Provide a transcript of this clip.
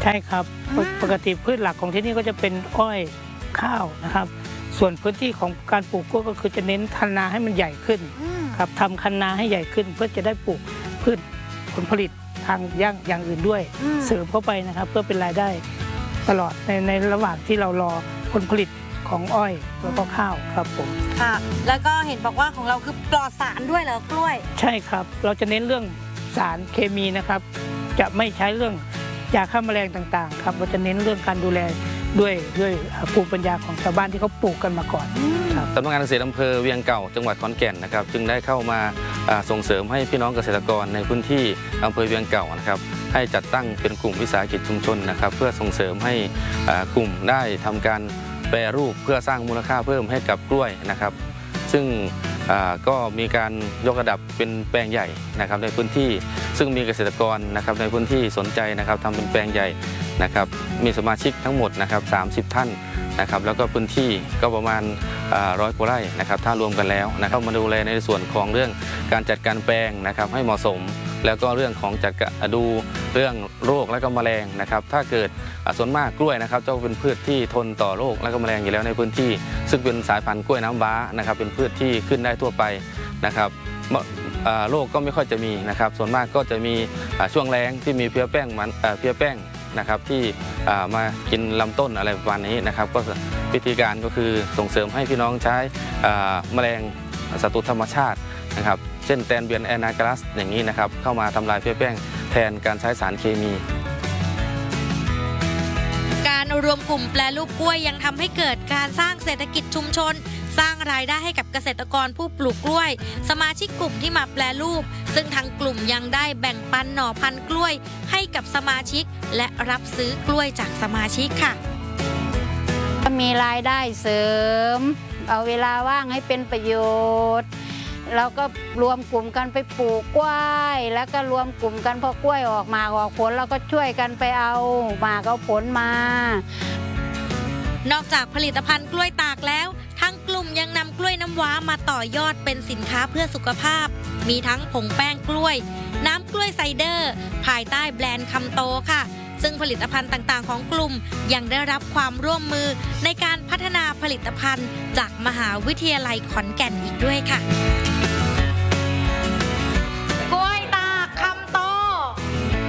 ใช่ครับปกติพืชหลักของที่นี่ก็จะเป็นอ้อยข้าวนะครับส่วนพื้นที่ของการปลูกกล้วยก็คือจะเน้นคันนาให้มันใหญ่ขึ้นครับทำคันนาให้ใหญ่ขึ้นเพื่อจะได้ปลูกพืชผลผลิตทางอย่างอื่นด้วยเสริมเข้าไปนะครับเพื่อเป็นรายได้ตลอดในระหว่างที่เรารอผลผลิตของอ้อยแล้วก็ข้าวครับผมค่ะแล้วก็เห็นบอกว่าของเราคือปลอดสารด้วยเหรอกล้วยใช่ครับเราจะเน้นเรื่องสารเคมีนะครับจะไม่ใช้เรื่องยาฆ่าแมลงต่างๆครับเราจะเน้นเรื่องการดูแลด้วยภูมิปัญญาของชาวบ้านที่เขาปลูกกันมาก่อนครับสำนักงานเกษตรอำเภอเวียงเก่าจังหวัดขอนแก่นนะครับจึงได้เข้ามาส่งเสริมให้พี่น้องเกษตรกรในพื้นที่อำเภอเวียงเก่านะครับให้จัดตั้งเป็นกลุ่มวิสาหกิจชุมชนนะครับเพื่อส่งเสริมให้กลุ่มได้ทำการแปรรูปเพื่อสร้างมูลค่าเพิ่มให้กับกล้วยนะครับซึ่งก็มีการยกระดับเป็นแปลงใหญ่นะครับในพื้นที่ซึ่งมีเกษตรกรนะครับในพื้นที่สนใจนะครับทำเป็นแปลงใหญ่นะครับมีสมาชิกทั้งหมดนะครับ30 ท่านนะครับแล้วก็พื้นที่ก็ประมาณ100 กว่าไร่นะครับถ้ารวมกันแล้วนะครับมาดูแลในส่วนของเรื่องการจัดการแปลงนะครับให้เหมาะสมแล้วก็เรื่องของจัดดูเรื่องโรคและก็แมลงนะครับถ้าเกิดส่วนมากกล้วยนะครับจะเป็นพืชที่ทนต่อโรคและก็แมลงอยู่แล้วในพื้นที่ซึ่งเป็นสายพันธุ์กล้วยน้ำว้านะครับเป็นพืชที่ขึ้นได้ทั่วไปนะครับโรคก็ไม่ค่อยจะมีนะครับส่วนมากก็จะมีช่วงแล้งที่มีเพี้ยแป้งนะครับที่มากินลำต้นอะไรประมาณนี้นะครับก็วิธีการก็คือส่งเสริมให้พี่น้องใช้แมลงศัตรูธรรมชาตินะครับเช่นแตนเบียนแอนากรัสอย่างนี้นะครับเข้ามาทำลายเพี้ยแป้งแทนการใช้สารเคมีการรวมกลุ่มแปรรูปกล้วยยังทำให้เกิดการสร้างเศรษฐกิจชุมชนสร้างรายได้ให้กับเกษตรกรผู้ปลูกกล้วยสมาชิกกลุ่มที่มาแปรรูปซึ่งทางกลุ่มยังได้แบ่งปันหน่อพันธุ์กล้วยให้กับสมาชิกและรับซื้อกล้วยจากสมาชิกค่ะมีรายได้เสริมเอาเวลาว่างให้เป็นประโยชน์เราก็รวมกลุ่มกันไปปลูกกล้วยแล้วก็รวมกลุ่มกันพอกล้วยออกมาออกผลเราก็ช่วยกันไปเอาหมากเอาผลมานอกจากผลิตภัณฑ์กล้วยตากแล้วทางกลุ่มยังนำกล้วยน้ำว้ามาต่อยอดเป็นสินค้าเพื่อสุขภาพมีทั้งผงแป้งกล้วยน้ำกล้วยไซเดอร์ภายใต้แบรนด์คำโตค่ะซึ่งผลิตภัณฑ์ต่างๆของกลุ่มยังได้รับความร่วมมือในการพัฒนาผลิตภัณฑ์จากมหาวิทยาลัยขอนแก่นอีกด้วยค่ะ